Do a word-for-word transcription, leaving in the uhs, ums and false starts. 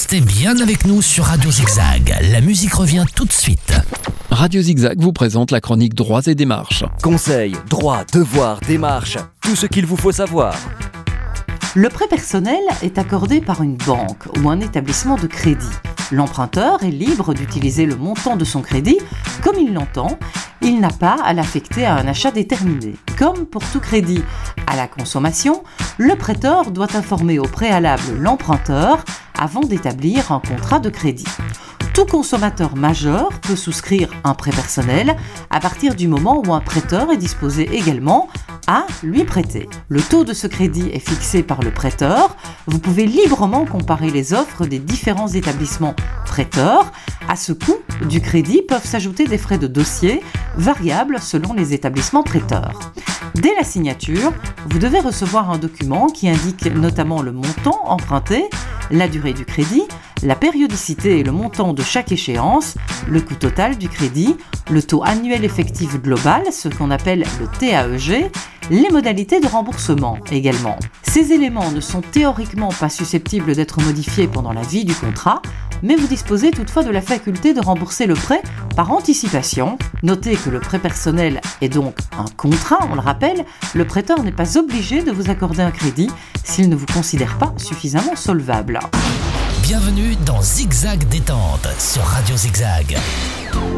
Restez bien avec nous sur Radio Zigzag. La musique revient tout de suite. Radio Zigzag vous présente la chronique Droits et démarches. Conseils, droits, devoirs, démarches, tout ce qu'il vous faut savoir. Le prêt personnel est accordé par une banque ou un établissement de crédit. L'emprunteur est libre d'utiliser le montant de son crédit comme il l'entend. Il n'a pas à l'affecter à un achat déterminé. Comme pour tout crédit à la consommation, le prêteur doit informer au préalable l'emprunteur avant d'établir un contrat de crédit. Tout consommateur majeur peut souscrire un prêt personnel à partir du moment où un prêteur est disposé également à lui prêter. Le taux de ce crédit est fixé par le prêteur. Vous pouvez librement comparer les offres des différents établissements prêteurs. À ce coût du crédit peuvent s'ajouter des frais de dossier variables selon les établissements prêteurs. Dès la signature, vous devez recevoir un document qui indique notamment le montant emprunté, la durée du crédit, la périodicité et le montant de chaque échéance, le coût total du crédit, le taux annuel effectif global, ce qu'on appelle le T A E G, les modalités de remboursement également. Ces éléments ne sont théoriquement pas susceptibles d'être modifiés pendant la vie du contrat, mais vous disposez toutefois de la faculté de rembourser le prêt par anticipation. Notez que le prêt personnel est donc un contrat, on le rappelle, le prêteur n'est pas obligé de vous accorder un crédit s'il ne vous considère pas suffisamment solvable. Bienvenue dans Zigzag Détente sur Radio Zigzag.